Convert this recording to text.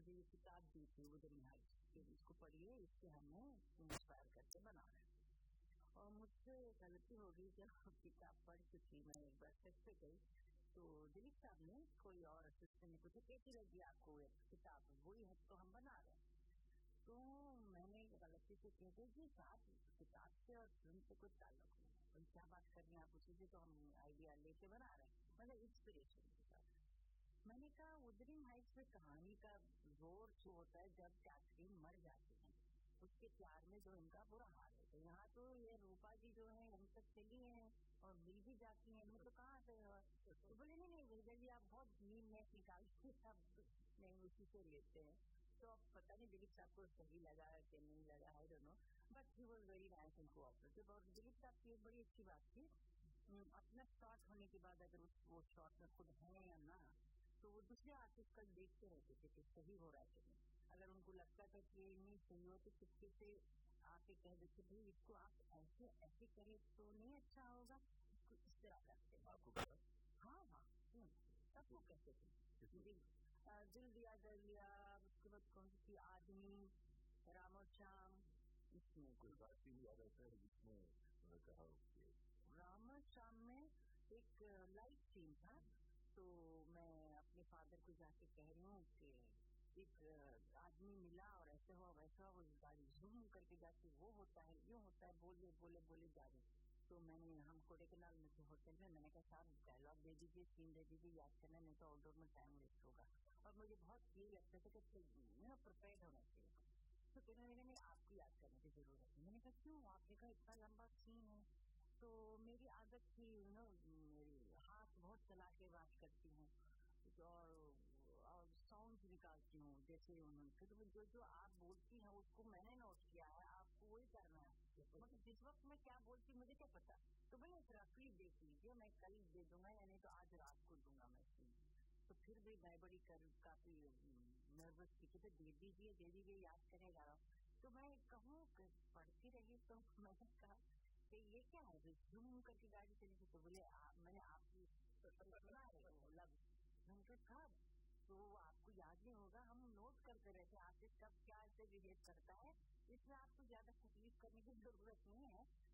मुझे ये किताब दी थी उधर कि इसको पढ़िए, इससे हमें इंस्पायर करके बना रहे हैं। और मुझसे गलती हो गई, जब किताब पढ़ चुकी मैं एक बार सेट पे गई तो दिलीप साहब ने कोई और असिस्टेंट ने पूछा कैसी लगी आपको किताब, वही है तो हम बना रहे हैं। तो मैंने गलती से कह दी कि साहब किताब से और फिल्म से कोई ताल्लुक नहीं है, कोई क्या बात कर रही हैं आप, उसी से तो हम आइडिया लेके बना रहे हैं, मतलब इंस्पिरेशन के साथ। मैंने कहा उधरिंग हाइट्स में कहानी का जोर जो होता है जब कैथरीन मर जाती है, उसके प्यार में जो इनका बुरा हाल है। तो यहाँ तो ये रूपा जी जो है हम सब चली हैं और मिल भी जाती हैं, इनमें तो कहाँ से तो बोले नहीं भैया जी आप बहुत नींद में निकाल के सब नहीं उसी से लेते हैं। तो अब पता नहीं दिलीप साहब को सही लगा कि नहीं लगा है दोनों, but he was very nice and cooperative. और दिलीप साहब की एक बड़ी अच्छी बात थी, अपना शॉट होने के बाद अगर वो शॉट में खुद है या ना, तो वो दूसरे आर्टिस्ट कल देखते रहते थे कि सही हो रहा है कि नहीं। अगर उनको लगता था कि नहीं सही हो तो चुपके से आके कह देते भाई इसको आप ऐसे ऐसे करें तो नहीं अच्छा होगा, इसको इस तरह करते हैं। आपको पता? हाँ सबको कहते थे। दिल दिया दर लिया, उसके बाद कौन सी आदमी, राम और श्याम, इसमें कोई बात भी याद आता है जिसमें उन्होंने कहा कि राम और श्याम में एक लाइट सीन था। तो मैं अपने फादर को जाके कह रही हूँ कि एक आदमी मिला और ऐसे हुआ वैसा, वो गाड़ी झूम करके जाती, वो होता है यूँ होता है, बोले बोले बोले जा रहे। तो मैंने हम कोडेकनाल में थे होटल में, मैंने कहा साहब डायलॉग दे दीजिए, सीन दे दीजिए, याद करना नहीं तो आउटडोर में टाइम वेस्ट होगा। और मुझे बहुत ये लगता था कि प्रिपेयर होना चाहिए। तो कहने लगे नहीं आपको याद करने की जरूरत है। मैंने कहा क्यों, आपने कहा इतना लंबा सीन है। तो मेरी आदत थी मेरी हाथ बहुत चला के बात करती हूँ और साउंड निकालती हूँ जैसे उन्होंने, तो जो आप बोलती हैं उसको मैंने नोट किया है, आपको वही करना है। मतलब जिस वक्त मैं क्या बोलती मुझे क्या पता, तो भैया रफली देख लीजिए, मैं कल दे दूंगा या नहीं तो आज रात को दूंगा मैं सीन। तो फिर भी मैं बड़ी काफी नर्वस थी कि दे दीजिए याद करेगा। तो मैं कहूँ पढ़ती रही तो मैंने कहा कि ये क्या है, झूम करके गाड़ी चली थी। तो बोले मैंने आपकी सुना है वो लफ्ज, मैंने कहा तो आपको याद नहीं होगा, हम नोट करते रहते आर्टिस्ट कब क्या से बिहेव करता है, इसमें आपको ज्यादा तकलीफ करने की जरूरत नहीं है,